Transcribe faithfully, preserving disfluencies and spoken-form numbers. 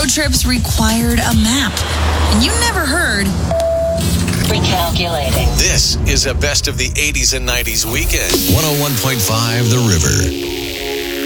road trips required a map. And you never heard... Recalculating. This is a best of the eighties and nineties weekend. one oh one point five The River.